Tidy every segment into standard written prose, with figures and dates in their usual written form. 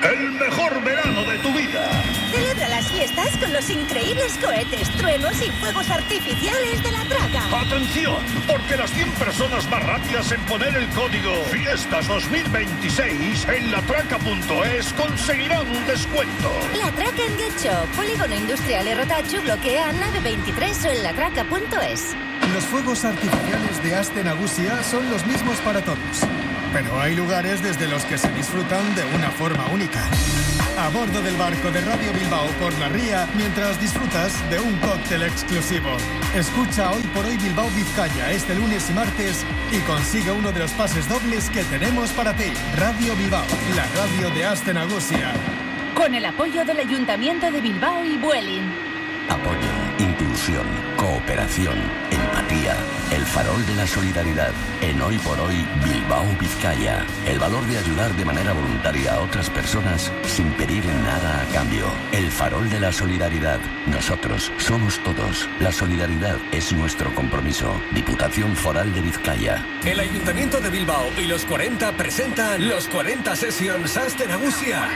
El mejor verano de tu vida. Celebra las fiestas con los increíbles cohetes, truenos y fuegos artificiales de La Traca. ¡Atención! Porque las 100 personas más rápidas en poner el código Fiestas 2026 en latraca.es conseguirán un descuento. La Traca en Guecho, Polígono Industrial Errotachu, bloquea nave 23 o en latraca.es. Los fuegos artificiales de Aste Nagusia son los mismos para todos. Pero hay lugares desde los que se disfrutan de una forma única. A bordo del barco de Radio Bilbao por la ría, mientras disfrutas de un cóctel exclusivo. Escucha Hoy por Hoy Bilbao Vizcaya este lunes y martes y consigue uno de los pases dobles que tenemos para ti. Radio Bilbao, la radio de Aste Nagusia. Con el apoyo del Ayuntamiento de Bilbao y Vueling. Apoyo, inclusión, cooperación, empatía, el farol de la solidaridad. En Hoy por Hoy Bilbao Vizcaya, el valor de ayudar de manera voluntaria a otras personas sin pedir nada a cambio. El farol de la solidaridad. Nosotros somos todos. La solidaridad es nuestro compromiso. Diputación Foral de Vizcaya. El Ayuntamiento de Bilbao y los 40 presentan los 40 Sessions Aste Nagusia.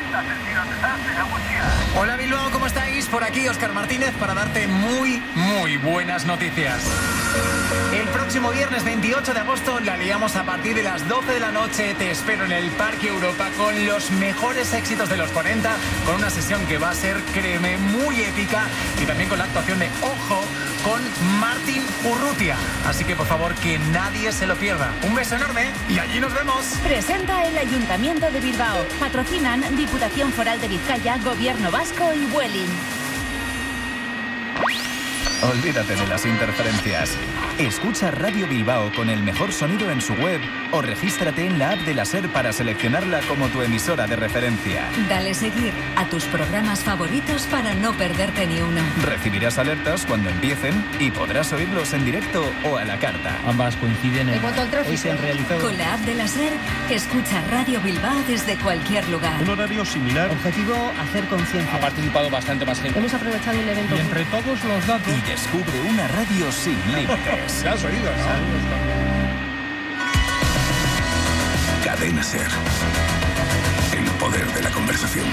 Hola Bilbao, ¿cómo estáis? Por aquí Óscar Martínez para darte muy buenas noticias. El próximo viernes 28 de agosto la liamos a partir de las 12 de la noche. Te espero en el Parque Europa con los mejores éxitos de los 40, con una sesión que va a ser, créeme, muy épica y también con la actuación de Ojo con Martín Urrutia. Así que por favor que nadie se lo pierda. Un beso enorme y allí nos vemos. Presenta el Ayuntamiento de Bilbao. Patrocinan Diputación Foral de Vizcaya, Gobierno Vasco y Vueling. Olvídate de las interferencias. Escucha Radio Bilbao con el mejor sonido en su web o regístrate en la app de la SER para seleccionarla como tu emisora de referencia. Dale seguir a tus programas favoritos para no perderte ni uno. Recibirás alertas cuando empiecen y podrás oírlos en directo o a la carta. Ambas coinciden en hoy se han realizado. Con la app de la SER, escucha Radio Bilbao desde cualquier lugar. Un horario similar. Objetivo, hacer conciencia. Ha participado bastante más gente. Hemos aprovechado el evento. Y entre todos los datos. Y descubre una radio sin límites. ¿Ya has oído, no? Cadena SER. El poder de la conversación.